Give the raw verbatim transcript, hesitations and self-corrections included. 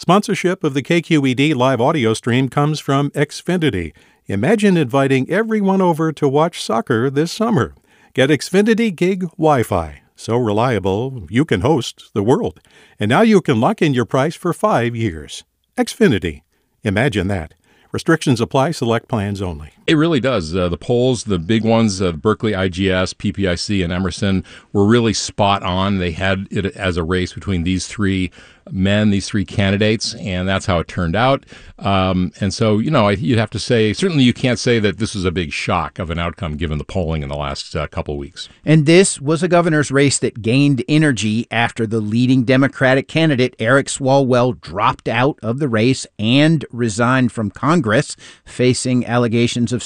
Sponsorship of the K Q E D live audio stream comes from Xfinity. Imagine inviting everyone over to watch soccer this summer. Get Xfinity Gig Wi-Fi. So reliable, you can host the world. And now you can lock in your price for five years. Xfinity. Imagine that. Restrictions apply. Select plans only. It really does. Uh, the polls, the big ones, uh, Berkeley I G S, P P I C, and Emerson, were really spot on. They had it as a race between these three men, these three candidates, and that's how it turned out. Um, and so, you know, you'd have to say, certainly you can't say that this was a big shock of an outcome given the polling in the last uh, couple of weeks. And this was a governor's race that gained energy after the leading Democratic candidate, Eric Swalwell, dropped out of the race and resigned from Congress, facing allegations of